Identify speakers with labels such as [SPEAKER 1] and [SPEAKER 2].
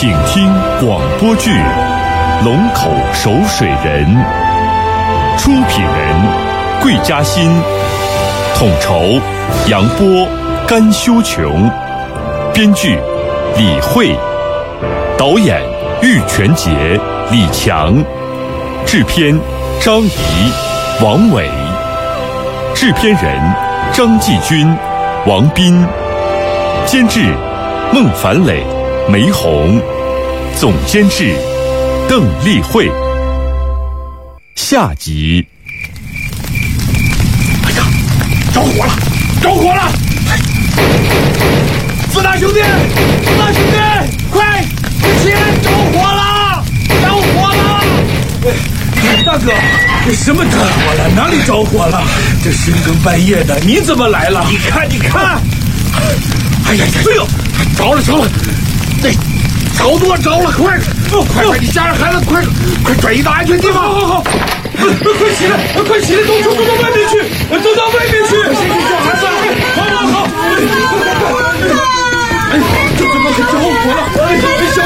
[SPEAKER 1] 请听广播剧《龙口守水人》，出品人桂嘉欣，统筹杨波、甘修琼，编剧李慧，导演玉泉杰、李强，制片张怡、王伟，制片人张继军、王斌，监制孟凡磊、梅红，总监制邓丽慧。下集。
[SPEAKER 2] 哎呀，着火了！着火了！四大兄弟，四大兄弟，快起来！着火了！着火了！大哥，什么着火了？哪里着火了？这深更半夜的，你怎么来了？你看，你看！哎呀，哎呦，着了！那着多着了，快！你家人孩子，快转移到安全地方！好，快起来，快起来，动！